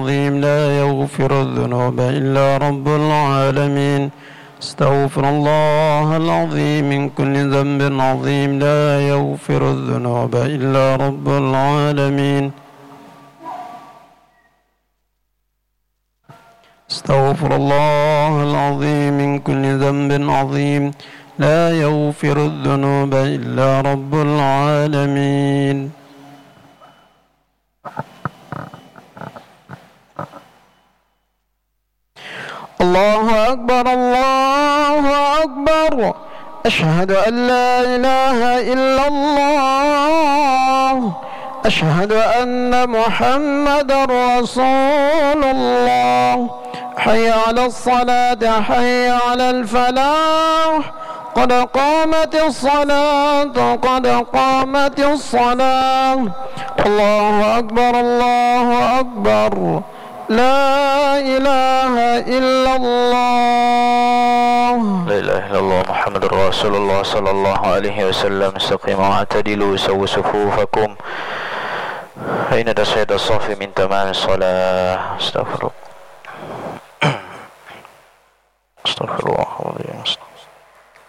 عظيم لا يغفر الذنوب إلا رب العالمين استغفر الله العظيم من كل ذنب عظيم لا يغفر الذنوب إلا رب العالمين استغفر الله العظيم من كل ذنب عظيم لا يغفر الذنوب إلا رب العالمين الله أكبر الله أكبر أشهد أن لا إله إلا الله أشهد أن محمدا رسول الله حي على الصلاة حي على الفلاح قد قامت الصلاة قد قامت الصلاة الله أكبر الله أكبر لا إله إلا الله لا إله إلا الله محمد رسول الله صلى الله عليه وسلم استقيموا واعتدلوا سووا صفوفكم فإن تسعيد الصف من تمام الصلاة استغفر الله